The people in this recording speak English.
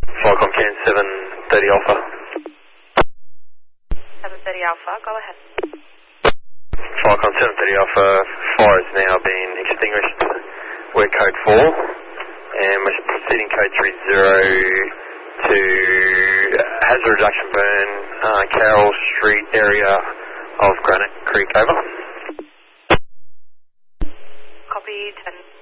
Flycom Can 730 Alpha. 730 Alpha, go ahead. Flycom 730 Alpha, fire has now been extinguished. We're code 4, and we're proceeding code 30 to hazard reduction burn, Carroll Street area of Granite Creek, over. Copy 10.